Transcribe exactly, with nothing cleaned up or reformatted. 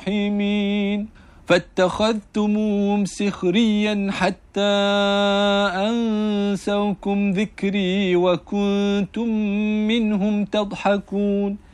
الرحيمين فاتخذتموهم سخريا حتى أنسوكم ذكري وكنتم منهم تضحكون